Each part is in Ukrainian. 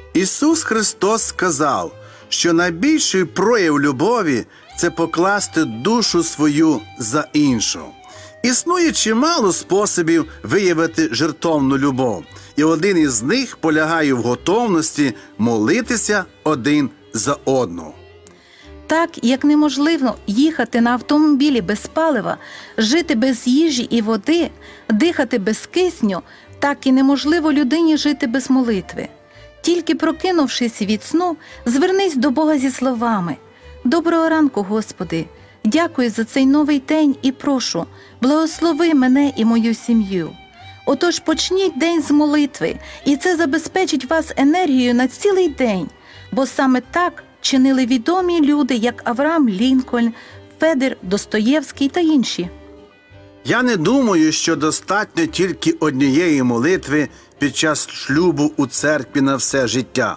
Ісус Христос сказав, що найбільший прояв любові – це покласти душу свою за іншу. Існує чимало способів виявити жертовну любов, і один із них полягає в готовності молитися один за одного. Так, як неможливо їхати на автомобілі без палива, жити без їжі і води, дихати без кисню, так і неможливо людині жити без молитви. Тільки прокинувшись від сну, звернись до Бога зі словами: «Доброго ранку, Господи! Дякую за цей новий день і прошу, благослови мене і мою сім'ю». Отож почніть день з молитви, і це забезпечить вас енергією на цілий день, бо саме так чинили відомі люди, як Авраам Лінкольн, Федір Достоєвський та інші. Я не думаю, що достатньо тільки однієї молитви під час шлюбу у церкві на все життя.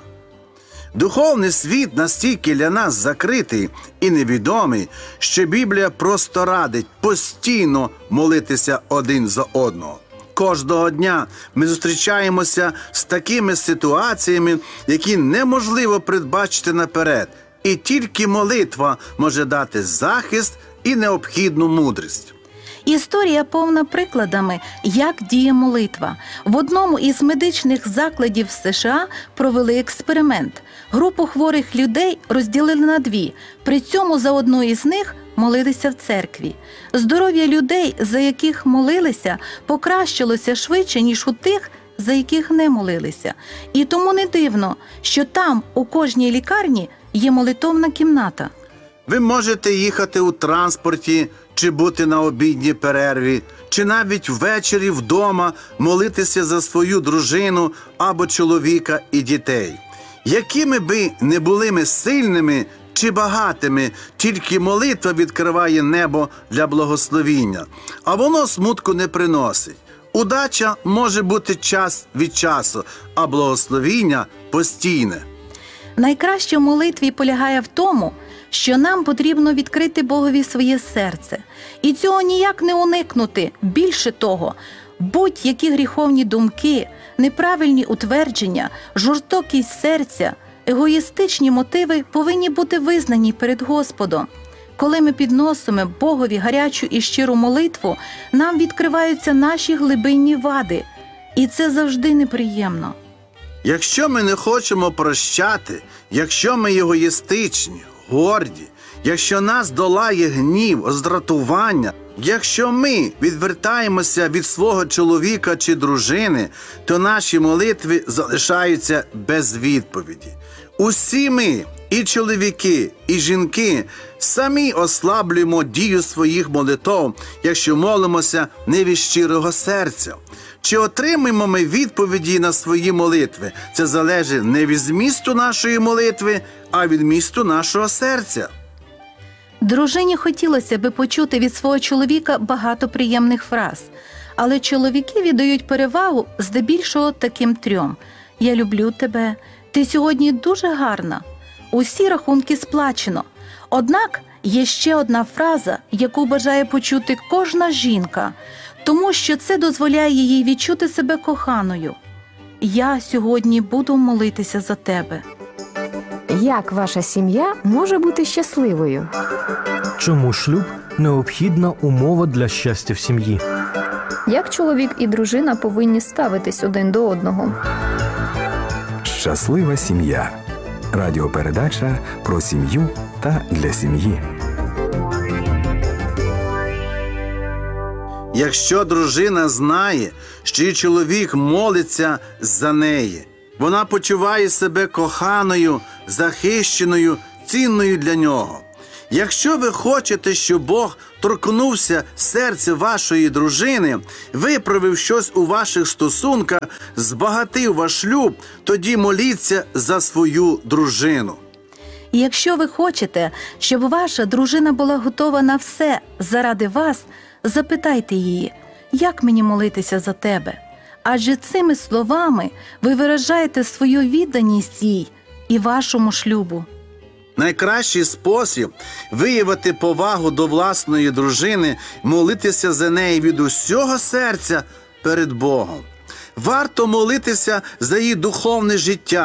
Духовний світ настільки для нас закритий і невідомий, що Біблія просто радить постійно молитися один за одного. Кожного дня ми зустрічаємося з такими ситуаціями, які неможливо передбачити наперед, і тільки молитва може дати захист і необхідну мудрість. Історія повна прикладами, як діє молитва. В одному із медичних закладів США провели експеримент. Групу хворих людей розділили на дві, при цьому за одну із них молилися в церкві. Здоров'я людей, за яких молилися, покращилося швидше, ніж у тих, за яких не молилися. І тому не дивно, що там, у кожній лікарні, є молитовна кімната. Ви можете їхати у транспорті, чи бути на обідній перерві, чи навіть ввечері вдома молитися за свою дружину або чоловіка і дітей. Якими би не були ми сильними чи багатими, тільки молитва відкриває небо для благословіння, а воно смутку не приносить. Удача може бути час від часу, а благословіння постійне. Найкраще в молитві полягає в тому, що нам потрібно відкрити Богові своє серце. І цього ніяк не уникнути. Більше того, будь-які гріховні думки, неправильні утвердження, жорстокість серця, егоїстичні мотиви повинні бути визнані перед Господом. Коли ми підносимо Богові гарячу і щиру молитву, нам відкриваються наші глибинні вади. І це завжди неприємно. Якщо ми не хочемо прощати, якщо ми егоїстичні, горді, якщо нас долає гнів, роздратування, якщо ми відвертаємося від свого чоловіка чи дружини, то наші молитви залишаються без відповіді. Усі ми, і чоловіки, і жінки, самі ослаблюємо дію своїх молитов, якщо молимося не від щирого серця. Чи отримаємо ми відповіді на свої молитви? Це залежить не від змісту нашої молитви, а від змісту нашого серця. Дружині хотілося би почути від свого чоловіка багато приємних фраз, але чоловіки віддають перевагу здебільшого таким трьом: «Я люблю тебе», «Ти сьогодні дуже гарна», «Усі рахунки сплачено». Однак є ще одна фраза, яку бажає почути кожна жінка, тому що це дозволяє їй відчути себе коханою. «Я сьогодні буду молитися за тебе». Як ваша сім'я може бути щасливою? Чому шлюб – необхідна умова для щастя в сім'ї? Як чоловік і дружина повинні ставитись один до одного? Щаслива сім'я. Радіопередача про сім'ю та для сім'ї. Якщо дружина знає, що її чоловік молиться за неї, вона почуває себе коханою, захищеною, цінною для нього. Якщо ви хочете, щоб Бог торкнувся серця вашої дружини, виправив щось у ваших стосунках, збагатив ваш шлюб, тоді моліться за свою дружину. І якщо ви хочете, щоб ваша дружина була готова на все заради вас, запитайте її: «Як мені молитися за тебе?» Адже цими словами ви виражаєте свою відданість їй і вашому шлюбу. Найкращий спосіб виявити повагу до власної дружини – молитися за неї від усього серця перед Богом. Варто молитися за її духовне життя.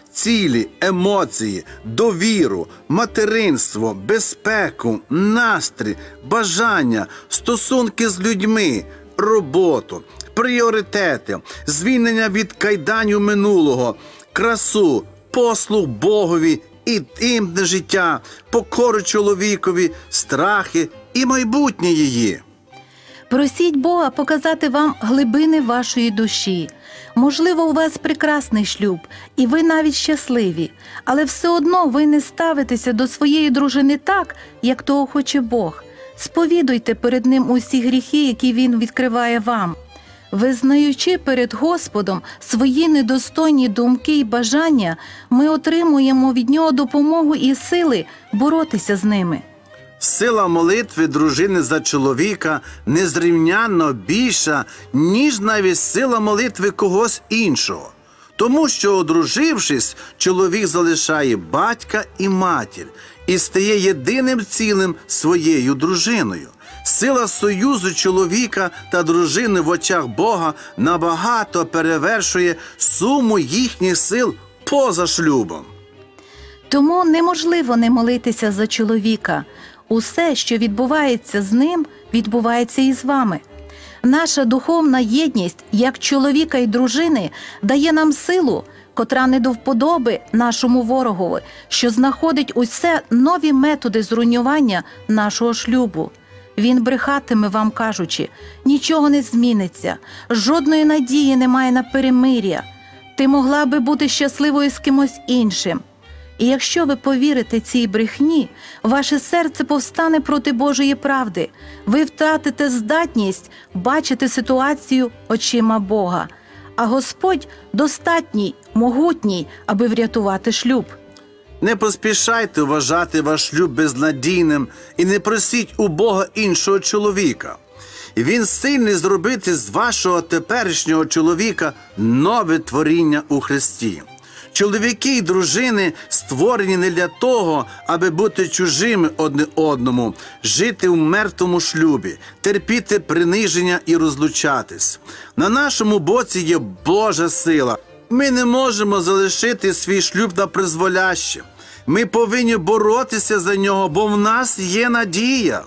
цілі, емоції, довіру, материнство, безпеку, настрій, бажання, стосунки з людьми, роботу, пріоритети, звільнення від кайданів минулого, красу, послуг Богові, інтимне життя, покору чоловікові, страхи і майбутнє її. Просіть Бога показати вам глибини вашої душі. Можливо, у вас прекрасний шлюб, і ви навіть щасливі, але все одно ви не ставитеся до своєї дружини так, як того хоче Бог. Сповідуйте перед Ним усі гріхи, які Він відкриває вам. Визнаючи перед Господом свої недостойні думки і бажання, ми отримуємо від Нього допомогу і сили боротися з ними. Сила молитви дружини за чоловіка незрівнянно більша, ніж навіть сила молитви когось іншого. Тому що, одружившись, чоловік залишає батька і матір і стає єдиним цілим своєю дружиною. Сила союзу чоловіка та дружини в очах Бога набагато перевершує суму їхніх сил поза шлюбом. Тому неможливо не молитися за чоловіка. Усе, що відбувається з ним, відбувається і з вами. Наша духовна єдність, як чоловіка і дружини, дає нам силу, котра не до вподоби нашому ворогові, що знаходить усе нові методи зруйнування нашого шлюбу. Він брехатиме вам, кажучи: нічого не зміниться, жодної надії немає на перемир'я, ти могла би бути щасливою з кимось іншим. І якщо ви повірите цій брехні, ваше серце повстане проти Божої правди. Ви втратите здатність бачити ситуацію очима Бога. А Господь достатній, могутній, аби врятувати шлюб. Не поспішайте вважати ваш шлюб безнадійним і не просіть у Бога іншого чоловіка. Він сильний зробити з вашого теперішнього чоловіка нове творіння у Христі. Чоловіки і дружини створені не для того, аби бути чужими одне одному, жити в мертвому шлюбі, терпіти приниження і розлучатись. На нашому боці є Божа сила. Ми не можемо залишити свій шлюб на призволяще. Ми повинні боротися за нього, бо в нас є надія.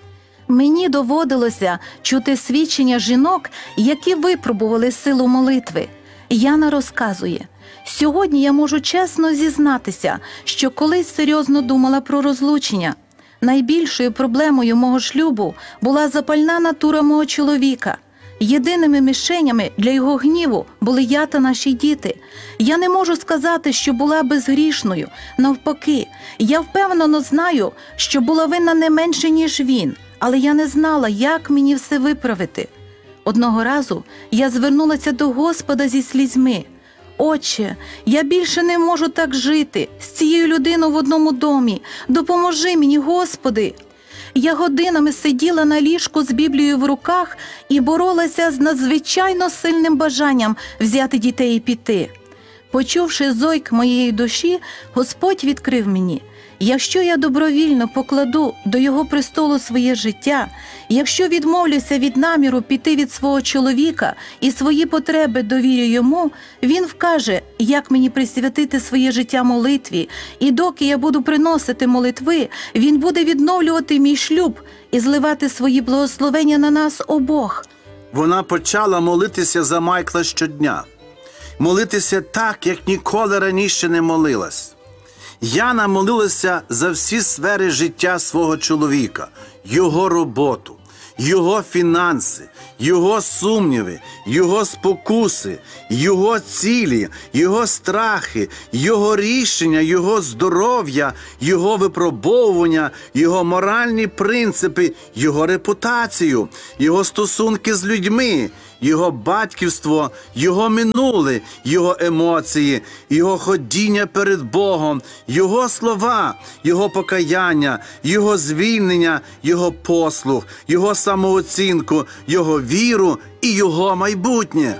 Мені доводилося чути свідчення жінок, які випробували силу молитви. Яна розказує: сьогодні я можу чесно зізнатися, що колись серйозно думала про розлучення. Найбільшою проблемою мого шлюбу була запальна натура мого чоловіка. Єдиними мішенями для його гніву були я та наші діти. Я не можу сказати, що була безгрішною. Навпаки, я впевнено знаю, що була винна не менше, ніж він, але я не знала, як мені все виправити. Одного разу я звернулася до Господа зі слізьми: «Отче, я більше не можу так жити з цією людиною в одному домі. Допоможи мені, Господи!» Я годинами сиділа на ліжку з Біблією в руках і боролася з надзвичайно сильним бажанням взяти дітей і піти. Почувши зойк моєї душі, Господь відкрив мені: якщо я добровільно покладу до Його престолу своє життя, якщо відмовлюся від наміру піти від свого чоловіка і свої потреби довірю йому, він вкаже, як мені присвятити своє життя молитві, і доки я буду приносити молитви, він буде відновлювати мій шлюб і зливати свої благословення на нас обох. Вона почала молитися за Майкла щодня. Молитися так, як ніколи раніше не молилась. Яна молилася за всі сфери життя свого чоловіка, його роботу, його фінанси, його сумніви, його спокуси, його цілі, його страхи, його рішення, його здоров'я, його випробовування, його моральні принципи, його репутацію, його стосунки з людьми, його батьківство, його минуле, його емоції, його ходіння перед Богом, його слова, його покаяння, його звільнення, його послуг, його самооцінку, його віру і його майбутнє.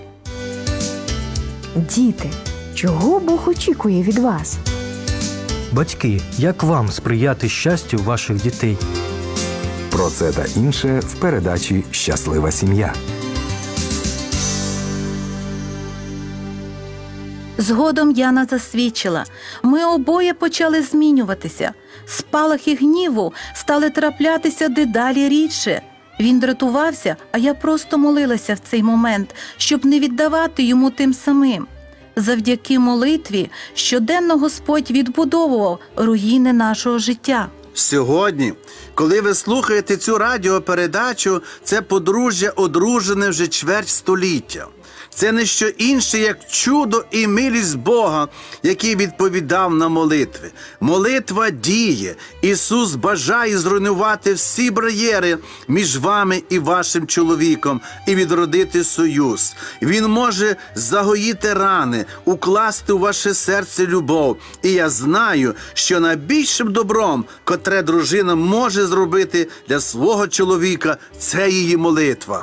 Діти, чого Бог очікує від вас? Батьки, як вам сприяти щастю ваших дітей? Про це та інше в передачі «Щаслива сім'я». Згодом Яна засвідчила, ми обоє почали змінюватися. Спалахи гніву стали траплятися дедалі рідше. Він дратувався, а я просто молилася в цей момент, щоб не віддавати йому тим самим. Завдяки молитві щоденно Господь відбудовував руїни нашого життя. Сьогодні, коли ви слухаєте цю радіопередачу, це подружжя одружене вже чверть століття. Це не що інше, як чудо і милість Бога, який відповідав на молитви. Молитва діє. Ісус бажає зруйнувати всі бар'єри між вами і вашим чоловіком і відродити союз. Він може загоїти рани, укласти у ваше серце любов. І я знаю, що найбільшим добром, котре дружина може зробити для свого чоловіка, це її молитва.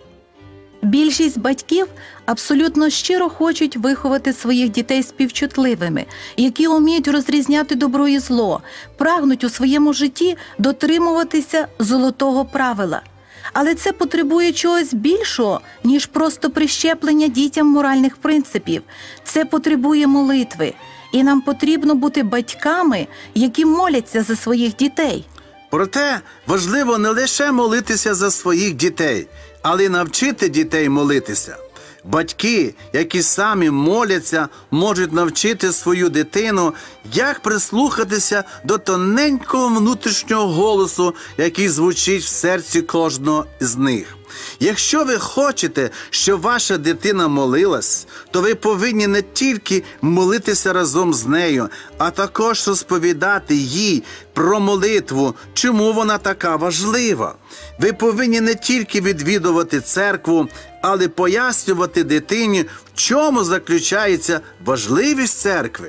Більшість батьків абсолютно щиро хочуть виховати своїх дітей співчутливими, які вміють розрізняти добро і зло, прагнуть у своєму житті дотримуватися золотого правила. Але це потребує чогось більшого, ніж просто прищеплення дітям моральних принципів. Це потребує молитви. І нам потрібно бути батьками, які моляться за своїх дітей. Проте важливо не лише молитися за своїх дітей, але й навчити дітей молитися. Батьки, які самі моляться, можуть навчити свою дитину, як прислухатися до тоненького внутрішнього голосу, який звучить в серці кожного з них. Якщо ви хочете, щоб ваша дитина молилась, то ви повинні не тільки молитися разом з нею, а також розповідати їй про молитву, чому вона така важлива. Ви повинні не тільки відвідувати церкву, але пояснювати дитині, в чому заключається важливість церкви.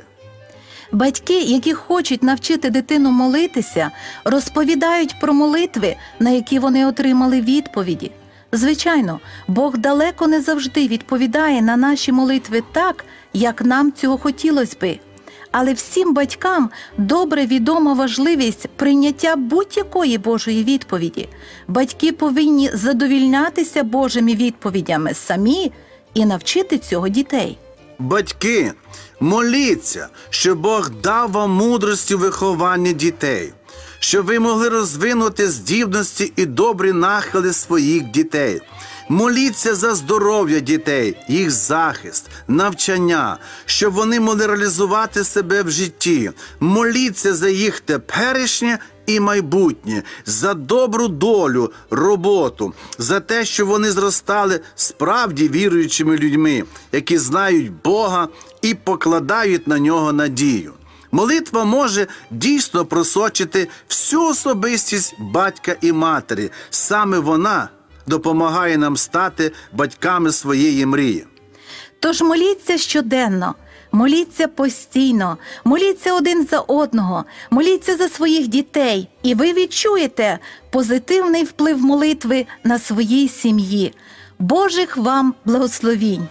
Батьки, які хочуть навчити дитину молитися, розповідають про молитви, на які вони отримали відповіді. Звичайно, Бог далеко не завжди відповідає на наші молитви так, як нам цього хотілося би. Але всім батькам добре відома важливість прийняття будь-якої Божої відповіді. Батьки повинні задовільнятися Божими відповідями самі і навчити цього дітей. Батьки, моліться, щоб Бог дав вам мудрості у вихованні дітей, щоб ви могли розвинути здібності і добрі нахили своїх дітей. Моліться за здоров'я дітей, їх захист, навчання, щоб вони могли реалізувати себе в житті. Моліться за їх теперішнє і майбутнє, за добру долю, роботу, за те, щоб вони зростали справді віруючими людьми, які знають Бога і покладають на Нього надію. Молитва може дійсно просочити всю особистість батька і матері. Саме вона допомагає нам стати батьками своєї мрії. Тож моліться щоденно, моліться постійно, моліться один за одного, моліться за своїх дітей, і ви відчуєте позитивний вплив молитви на своїй сім'ї. Божих вам благословінь!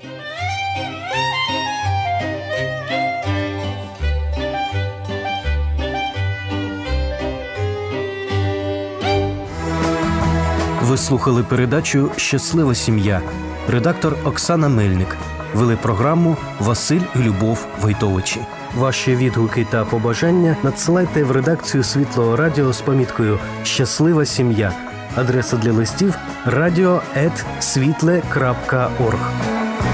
Ви слухали передачу «Щаслива сім'я». Редактор Оксана Мельник. Вели програму Василь і Любов Войтовичі. Ваші відгуки та побажання надсилайте в редакцію Світлого радіо з поміткою «Щаслива сім'я». Адреса для листів – radio@svitle.org.